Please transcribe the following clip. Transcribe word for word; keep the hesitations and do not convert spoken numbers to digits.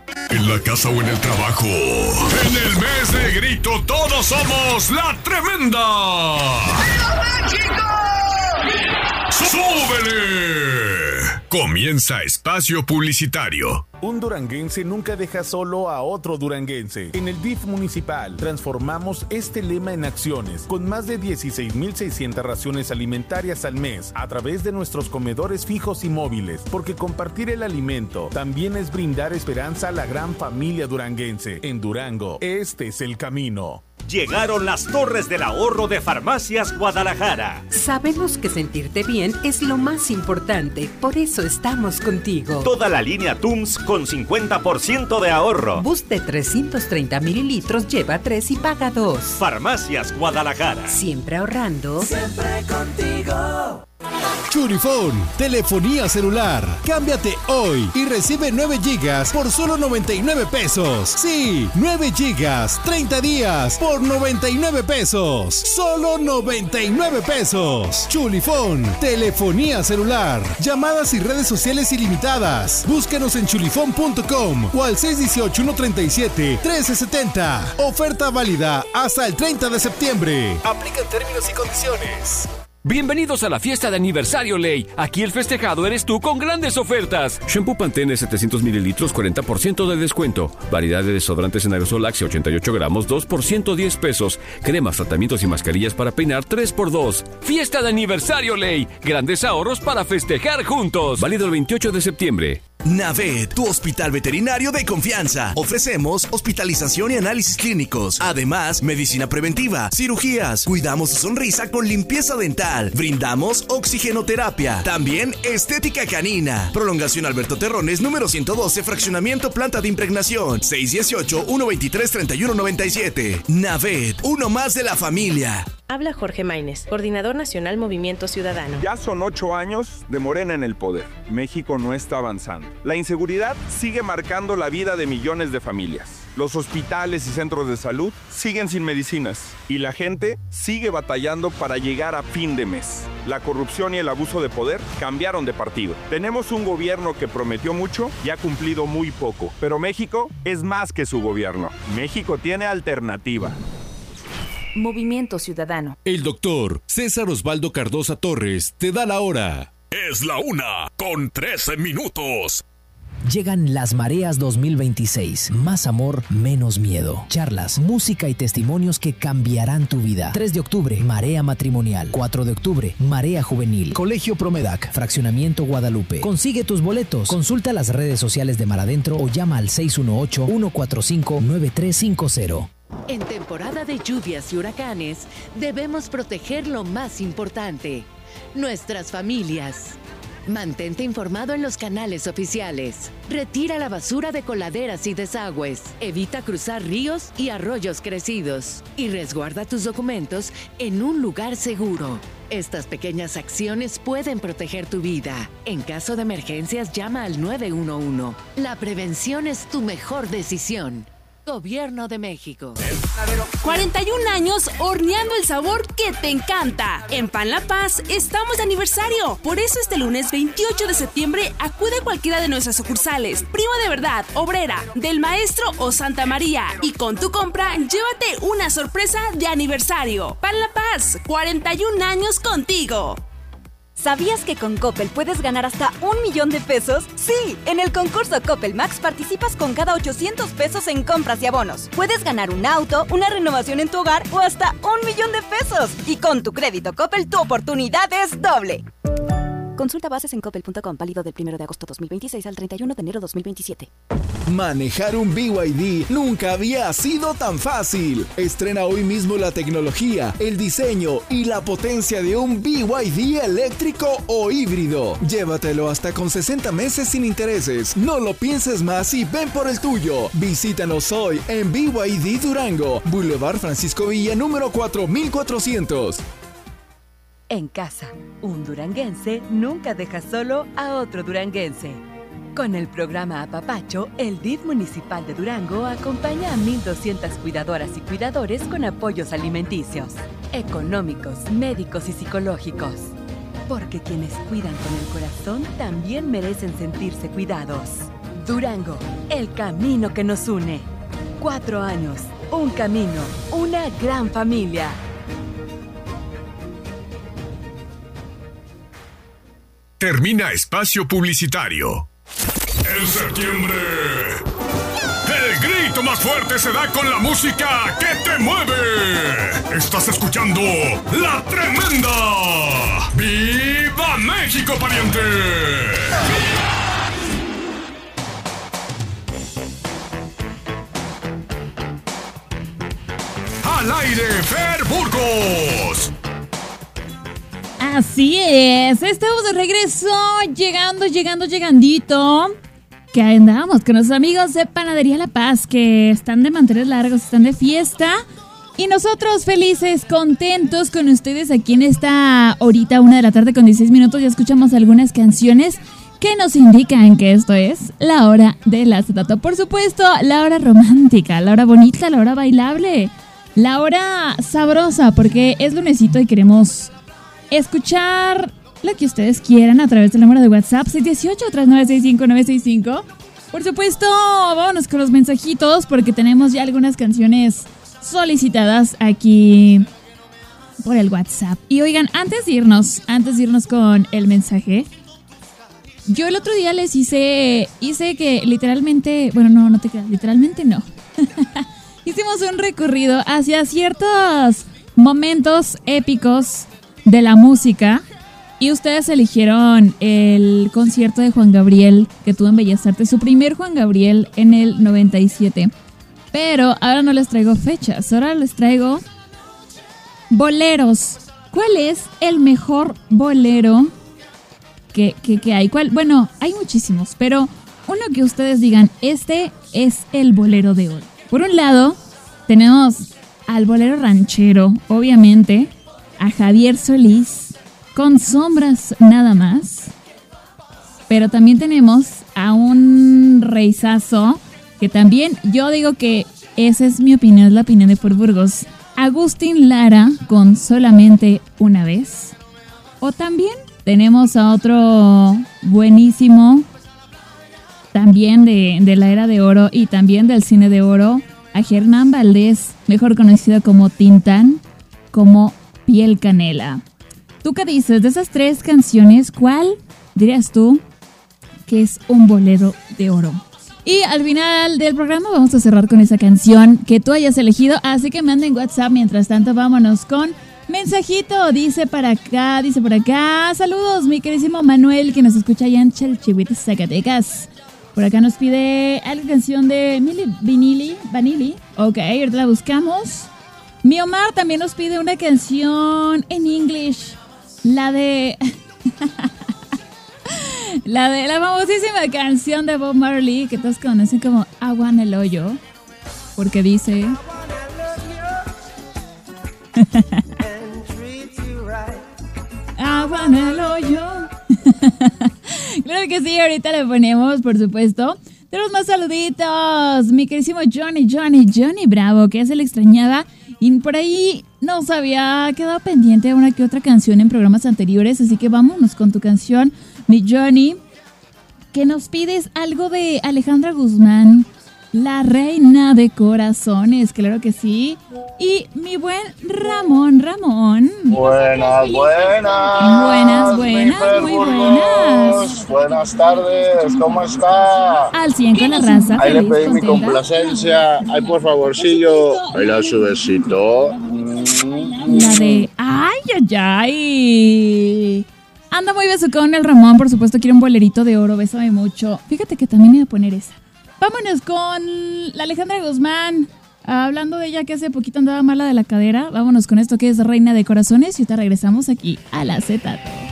En la casa o en el trabajo. En el mes de grito todos somos la tremenda. ¡Viva México! ¡Súbele! Comienza Espacio Publicitario. Un duranguense nunca deja solo a otro duranguense. En el D I F municipal transformamos este lema en acciones con más de dieciséis mil seiscientas raciones alimentarias al mes a través de nuestros comedores fijos y móviles, porque compartir el alimento también es brindar esperanza a la gran familia duranguense. En Durango, este es el camino. Llegaron las Torres del Ahorro de Farmacias Guadalajara. Sabemos que sentirte bien es lo más importante, por eso estamos contigo. Toda la línea Tums con cincuenta por ciento de ahorro. Boost de trescientos treinta mililitros lleva tres y paga dos. Farmacias Guadalajara. Siempre ahorrando. Siempre contigo. Churifone, telefonía celular. Cámbiate hoy y recibe nueve gigas por solo noventa y nueve pesos. Sí, nueve gigas, treinta días por noventa y nueve pesos. Solo noventa y nueve pesos. Churifone, telefonía celular. Llamadas y redes sociales ilimitadas. Búscanos en chulifone punto com o al seis uno ocho, uno tres siete, uno tres siete cero. Oferta válida hasta el treinta de septiembre. Aplican términos y condiciones. Bienvenidos a la fiesta de aniversario Ley. Aquí el festejado eres tú con grandes ofertas. Shampoo Pantene setecientos mililitros, cuarenta por ciento de descuento. Variedad de desodorantes en aerosol Axe ochenta y ocho gramos, dos por ciento diez pesos. Cremas, tratamientos y mascarillas para peinar tres por dos. Fiesta de aniversario Ley. Grandes ahorros para festejar juntos. Válido el veintiocho de septiembre. Navet, tu hospital veterinario de confianza. Ofrecemos hospitalización y análisis clínicos. Además, medicina preventiva, cirugías. Cuidamos su sonrisa con limpieza dental. Brindamos oxigenoterapia. También estética canina. Prolongación Alberto Terrones, número ciento doce, fraccionamiento planta de impregnación. seis uno ocho, uno dos tres, tres uno nueve siete. Navet, uno más de la familia. Habla Jorge Maínez, coordinador nacional Movimiento Ciudadano. Ya son ocho años de Morena en el poder. México no está avanzando. La inseguridad sigue marcando la vida de millones de familias. Los hospitales y centros de salud siguen sin medicinas. Y la gente sigue batallando para llegar a fin de mes. La corrupción y el abuso de poder cambiaron de partido. Tenemos un gobierno que prometió mucho y ha cumplido muy poco. Pero México es más que su gobierno. México tiene alternativa. Movimiento Ciudadano. El doctor César Osvaldo Cardoza Torres te da la hora. Es la una con trece minutos. Llegan las Mareas dos mil veintiséis. Más amor, menos miedo. Charlas, música y testimonios que cambiarán tu vida. tres de octubre, Marea Matrimonial. cuatro de octubre, Marea Juvenil. Colegio Promedac, Fraccionamiento Guadalupe. Consigue tus boletos. Consulta las redes sociales de Mar Adentro o llama al seis uno ocho, uno cuatro cinco, nueve tres cinco cero. En temporada de lluvias y huracanes, debemos proteger lo más importante, nuestras familias. Mantente informado en los canales oficiales. Retira la basura de coladeras y desagües. Evita cruzar ríos y arroyos crecidos. Y resguarda tus documentos en un lugar seguro. Estas pequeñas acciones pueden proteger tu vida. En caso de emergencias, llama al nueve uno uno. La prevención es tu mejor decisión. Gobierno de México. cuarenta y un años horneando el sabor que te encanta. En Pan La Paz estamos de aniversario. Por eso este lunes veintiocho de septiembre acude a cualquiera de nuestras sucursales. Primo de Verdad, Obrera, Del Maestro o Santa María. Y con tu compra, llévate una sorpresa de aniversario. Pan La Paz, cuarenta y un años contigo. ¿Sabías que con Coppel puedes ganar hasta un millón de pesos? Sí, en el concurso Coppel Max participas con cada ochocientos pesos en compras y abonos. Puedes ganar un auto, una renovación en tu hogar o hasta un millón de pesos. Y con tu crédito Coppel tu oportunidad es doble. Consulta bases en coppel punto com, válido del primero de agosto dos mil veintiséis al treinta y uno de enero dos mil veintisiete. Manejar un B Y D nunca había sido tan fácil. Estrena hoy mismo la tecnología, el diseño y la potencia de un B Y D eléctrico o híbrido. Llévatelo hasta con sesenta meses sin intereses. No lo pienses más y ven por el tuyo. Visítanos hoy en B Y D Durango, Boulevard Francisco Villa, número cuatro mil cuatrocientos. En casa, un duranguense nunca deja solo a otro duranguense. Con el programa Apapacho, el D I F municipal de Durango acompaña a mil doscientas cuidadoras y cuidadores con apoyos alimenticios, económicos, médicos y psicológicos. Porque quienes cuidan con el corazón también merecen sentirse cuidados. Durango, el camino que nos une. Cuatro años, un camino, una gran familia. Termina espacio publicitario. En septiembre, el grito más fuerte se da con la música que te mueve. Estás escuchando La Tremenda. ¡Viva México, pariente! Al aire, Fer Burgos. Así es, estamos de regreso, llegando, llegando, llegandito. Que andamos con los amigos de Panadería La Paz, que están de mantener largos, están de fiesta. Y nosotros felices, contentos con ustedes aquí en esta horita, una de la tarde con dieciséis minutos. Ya escuchamos algunas canciones que nos indican que esto es la hora del acetato. Por supuesto, la hora romántica, la hora bonita, la hora bailable, la hora sabrosa, porque es lunesito y queremos escuchar lo que ustedes quieran a través del número de WhatsApp seis uno ocho, tres nueve seis cinco, nueve seis cinco. Por supuesto, vámonos con los mensajitos porque tenemos ya algunas canciones solicitadas aquí por el WhatsApp. Y oigan, antes de irnos, antes de irnos con el mensaje, yo el otro día les hice, hice que literalmente, bueno, no, no te creas, literalmente no. Hicimos un recorrido hacia ciertos momentos épicos de la música y ustedes eligieron el concierto de Juan Gabriel que tuvo en Bellas Artes, su primer Juan Gabriel en el noventa y siete. Pero ahora no les traigo fechas, ahora les traigo boleros. ¿Cuál es el mejor bolero que, que, que hay? ¿Cuál? Bueno, hay muchísimos, pero uno que ustedes digan, este es el bolero de hoy. Por un lado, tenemos al bolero ranchero, obviamente, a Javier Solís, con Sombras nada más. Pero también tenemos a un reizazo, que también yo digo que esa es mi opinión, es la opinión de Fer Burgos. Agustín Lara, con Solamente una vez. O también tenemos a otro buenísimo, también de, de la era de oro y también del cine de oro, a Hernán Valdés, mejor conocido como Tintán, como Piel Canela. ¿Tú qué dices? De esas tres canciones, ¿cuál dirías tú que es un bolero de oro? Y al final del programa vamos a cerrar con esa canción que tú hayas elegido, así que manden WhatsApp. Mientras tanto, vámonos con mensajito. Dice para acá, dice por acá. Saludos, mi queridísimo Manuel, que nos escucha allá en Chalchihuites, Zacatecas. Por acá nos pide la canción de Milli Vanilli. Vanilli. Ok, ahorita la buscamos. Mi Omar también nos pide una canción en English. La de... la de la famosísima canción de Bob Marley, que todos conocen como Agua en el Hoyo. Porque dice... Agua en el Hoyo. Claro que sí, ahorita le ponemos, por supuesto. Tenemos más saluditos. Mi queridísimo Johnny, Johnny, Johnny Bravo, que ya se le extrañaba. Y por ahí nos había quedado pendiente una que otra canción en programas anteriores. Así que vámonos con tu canción, mi Johnny. Que nos pides algo de Alejandra Guzmán, la reina de corazones, claro que sí. Y mi buen Ramón, Ramón. Buenas, buenas. Buenas, buenas, muy buenas. Buenas tardes, ¿cómo está? Al cien con la raza. Ahí feliz, le pedí contenta. mi complacencia. Ay, por favorcillo. Ahí la su besito. La de... ¡Ay, ay, ay! Anda muy besucón el Ramón, por supuesto, quiere un bolerito de oro, bésame mucho. Fíjate que también iba a poner esa. Vámonos con la Alejandra Guzmán. Hablando de ella que hace poquito andaba mala de la cadera. Vámonos con esto que es Reina de Corazones y ahorita regresamos aquí a la Z.